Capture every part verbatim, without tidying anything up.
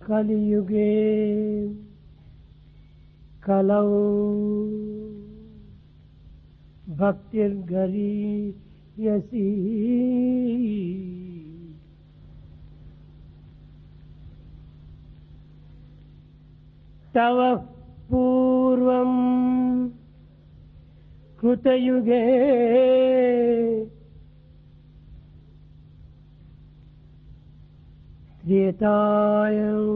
కలియుగే కలౌ భక్తిర్గరీయసి తవ పూర్వం కృతయుగే త్రేతాయం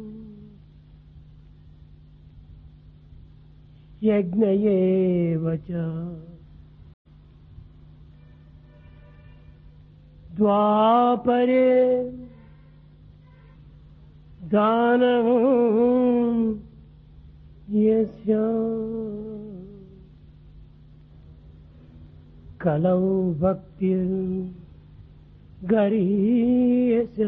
యజ్ఞయేవ చ ద్వాపరే దానం యస్య కలౌ భక్తిర్ గరీయస.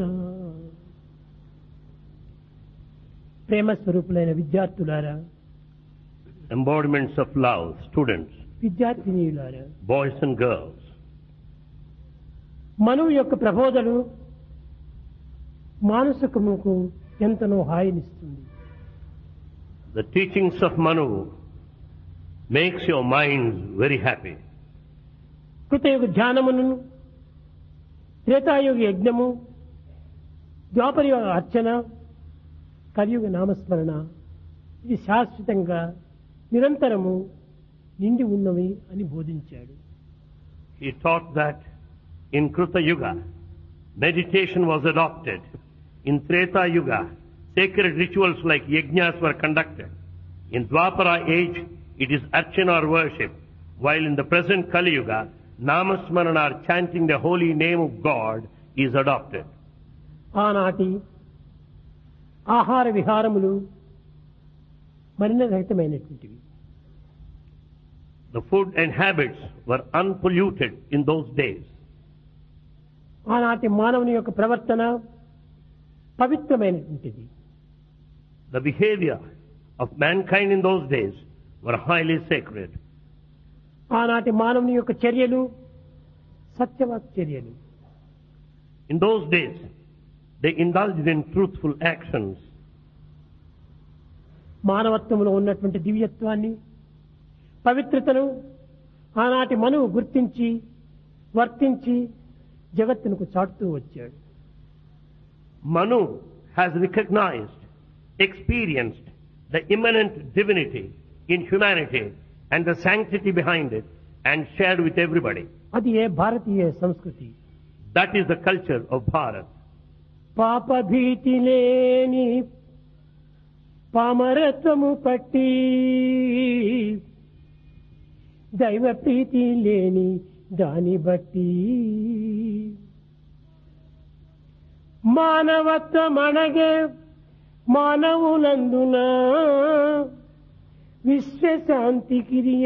ప్రేమ స్వరూపులైన విద్యార్థులారా, embodiments of love, students, విద్యార్థినీయులారా, boys and girls, మనువు యొక్క ప్రబోధలు మానసికముకు ఎంతనో హాయినిస్తుంది. the teachings of Manu makes your minds very happy. కృతయుగ ధ్యానమును, త్రేతాయుగ యజ్ఞము, ద్వాపరయుగ అర్చన, కలియుగ నామస్మరణ ఇది శాశ్వతంగా నిరంతరము నిండి ఉన్నవి అని బోధించాడు. He taught that in Kruta Yuga, meditation was adopted. In Treta Yuga, sacred rituals like yajnas were conducted. In Dwapara age, it is archana or worship, while in the present Kali Yuga, namasmarana or chanting the holy name of God is adopted. ఆనాటి ఆహార విహారములు మలినరహితమైనటువంటివి. The food and habits were unpolluted in those days. ఆనాటి మానవుని యొక్క ప్రవర్తన పవిత్రమైనటువంటిది. The behavior of mankind in those days were highly sacred. ఆనాటి మానవుని యొక్క చర్యలు సత్యవాక్ చర్యలు. In those days, they indulged in truthful actions. మానవత్వంలో ఉన్నటువంటి దివ్యత్వాన్ని, పవిత్రతను ఆనాటి మనువు గుర్తించి వర్తించి జగత్తునకు చాటుతూ వచ్చాడు. Manu has recognized, experienced the immanent divinity in humanity and the sanctity behind it and shared with everybody. అది ఏ భారతీయ సంస్కృతి. That is the culture of Bharat. పాప భీతి లేని పామరత్వము పట్టి, దైవ ప్రీతి లేని దాని బట్టి, మానవత్వమనగే మానవులందున విశ్వశాంతికి